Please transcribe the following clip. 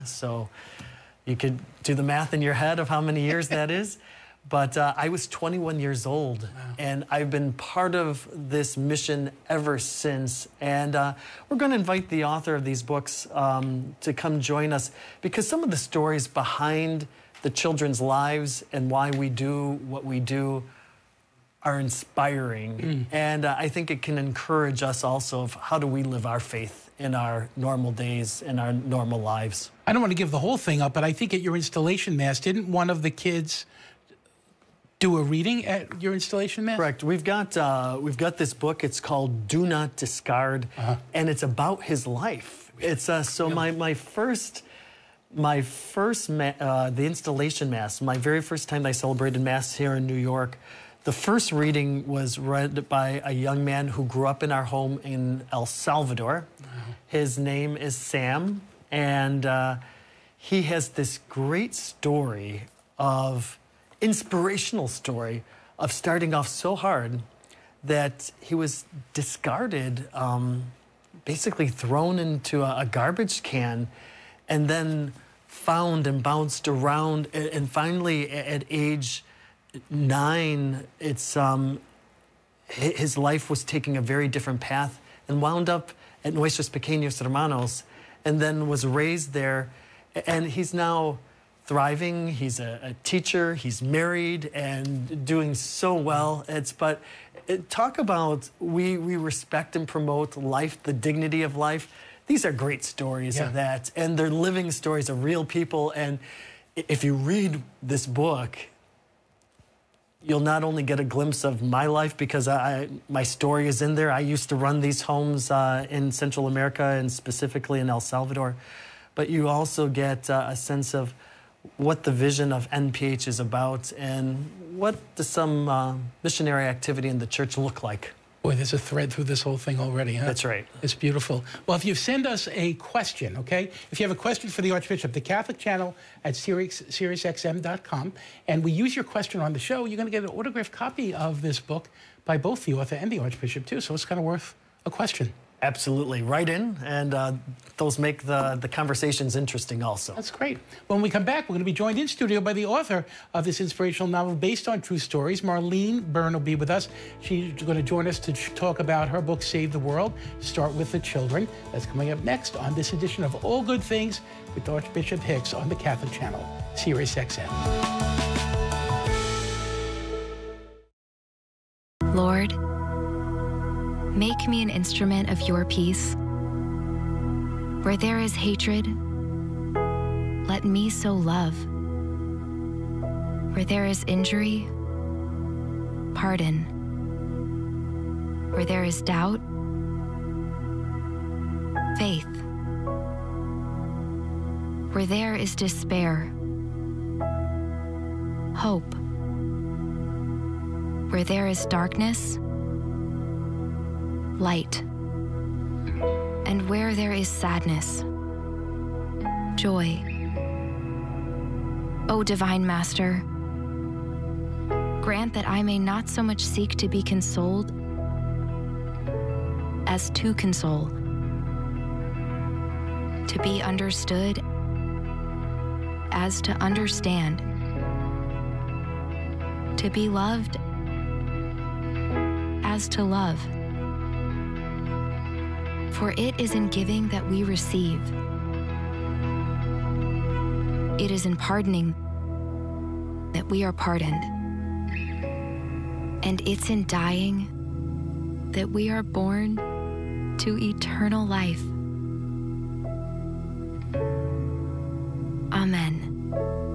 So you could do the math in your head of how many years that is. But I was 21 years old, and I've been part of this mission ever since. And we're going to invite the author of these books to come join us, because some of the stories behind the children's lives and why we do what we do are inspiring. And I think it can encourage us also of how do we live our faith in our normal days, in our normal lives. I don't want to give the whole thing up, but I think at your installation mass, didn't one of the kids do a reading at your installation mass? Correct. We've got this book. It's called Do Not Discard, and it's about his life. It's so my first the installation mass, my very first time I celebrated mass here in New York. The first reading was read by a young man who grew up in our home in El Salvador. His name is Sam, and he has this great story of inspirational story of starting off so hard that he was discarded, basically thrown into a garbage can, and then found and bounced around. And finally, at age 9, it's his life was taking a very different path, and wound up at Nuestros Pequeños Hermanos, and then was raised there, and he's now thriving. He's a teacher, he's married, and doing so well. Talk about we respect and promote life, the dignity of life. These are great stories of that, and they're living stories of real people. And if you read this book, you'll not only get a glimpse of my life, because my story is in there. I used to run these homes in Central America, and specifically in El Salvador, but you also get a sense of what the vision of NPH is about, and what does some missionary activity in the church look like. Boy, there's a thread through this whole thing already, huh? That's right. It's beautiful. Well, if you send us a question, okay? If you have a question for the Archbishop, the Catholic channel at SiriusXM.com, and we use your question on the show, you're going to get an autographed copy of this book by both the author and the Archbishop, too. So it's kind of worth a question. Absolutely. Write in, and those make the conversations interesting also. That's great. When we come back, we're going to be joined in studio by the author of this inspirational novel based on true stories. Marlene Byrne will be with us. She's going to join us to talk about her book, Save the World, Start with the Children. That's coming up next on this edition of All Good Things with Archbishop Hicks on the Catholic channel, SiriusXM. Lord, make me an instrument of your peace. Where there is hatred, let me sow love. Where there is injury, pardon. Where there is doubt, faith. Where there is despair, hope. Where there is darkness, light. And where there is sadness, joy. O Divine Master, grant that I may not so much seek to be consoled as to console, to be understood as to understand, to be loved as to love. For it is in giving that we receive. It is in pardoning that we are pardoned. And it's in dying that we are born to eternal life.